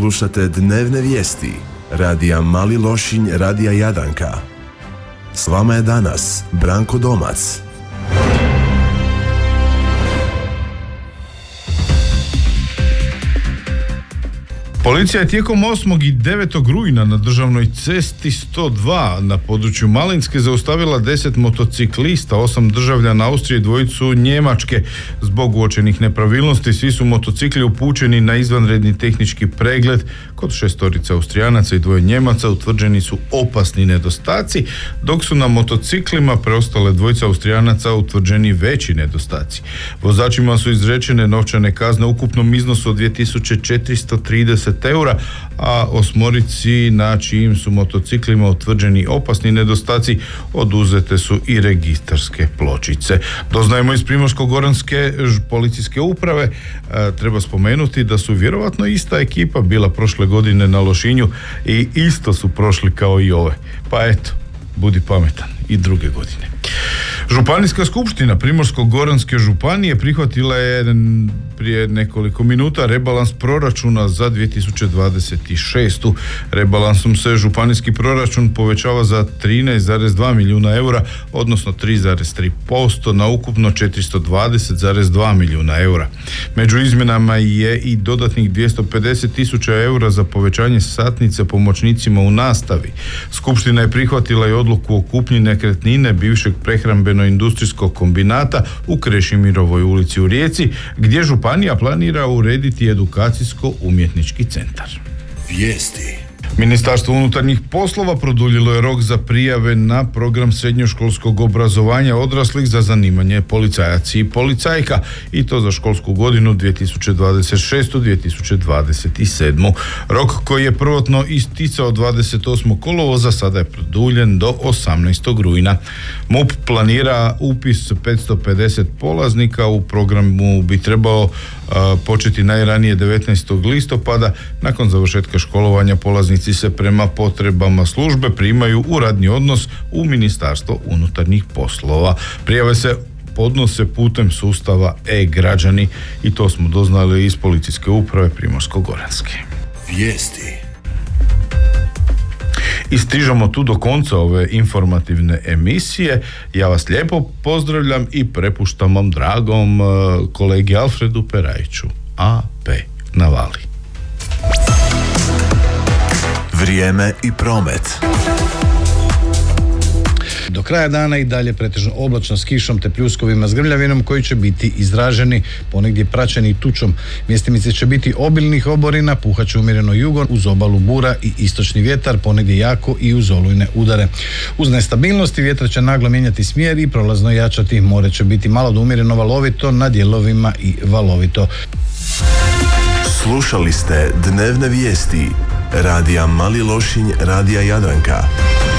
Slušate dnevne vijesti radija Mali Lošinj, radija Jadranka. S vama je danas Branko Domac. Policija je tijekom 8. i 9. rujna na državnoj cesti 102 na području Malinske zaustavila 10 motociklista, 8 državljana Austrije i 2 Njemačke. Zbog uočenih nepravilnosti svi su motocikli upućeni na izvanredni tehnički pregled. Kod 6 Austrijanaca i 2 Njemaca utvrđeni su opasni nedostaci, dok su na motociklima preostale 2 Austrijanaca utvrđeni veći nedostaci. Vozačima su izrečene novčane kazne u ukupnom iznosu od 2430 eura, a 8 na čijim su motociklima utvrđeni opasni nedostaci oduzete su i registarske pločice. Doznajemo iz Primorsko-goranske policijske uprave, treba spomenuti da su vjerovatno ista ekipa bila prošle godine na Lošinju i isto su prošli kao i ove. Pa eto, budi pametan i druge godine. Županijska skupština Primorsko-goranske županije prihvatila je prije nekoliko minuta rebalans proračuna za 2026. Rebalansom se županijski proračun povećava za 13,2 milijuna eura, odnosno 3,3% na ukupno 420,2 milijuna eura. Među izmjenama je i dodatnih 250.000 eura za povećanje satnice pomoćnicima u nastavi. Skupština je prihvatila i odluku o kupnji nekretnine bivšeg prehrambeno-industrijskog kombinata u Krešimirovoj ulici u Rijeci, gdje županija planira urediti edukacijsko-umjetnički centar. Vijesti. Ministarstvo unutarnjih poslova produljilo je rok za prijave na program srednjoškolskog obrazovanja odraslih za zanimanje policajac i policajka, i to za školsku godinu 2026-2027. Rok koji je prvotno isticao 28. kolovoza sada je produljen do 18. rujna. MUP planira upis 550 polaznika. U programu bi trebao početi najranije 19. listopada. Nakon završetka školovanja polaznici se prema potrebama službe primaju u radni odnos u Ministarstvo unutarnjih poslova. Prijave se podnose putem sustava e-građani, i to smo doznali iz policijske uprave Primorsko-goranske. Vijesti. I stižemo tu do konca ove informativne emisije. Ja vas lijepo pozdravljam i prepuštam vam dragom kolegi Alfredu Perajiću. AP navali. Vrijeme i promet. Do kraja dana i dalje pretežno oblačno s kišom te pljuskovima s grmljavinom koji će biti izraženi, ponegdje praćeni tučom. Mjestimice će biti obilnih oborina, puhat će umjereno jugo, uz obalu bura i istočni vjetar, ponegdje jako i uz olujne udare. Uz nestabilnosti vjetar će naglo mijenjati smjer i prolazno jačati. More će biti malo do umjereno valovito, na dijelovima i valovito. Slušali ste dnevne vijesti radija Mali Lošinj, radija Jadranka.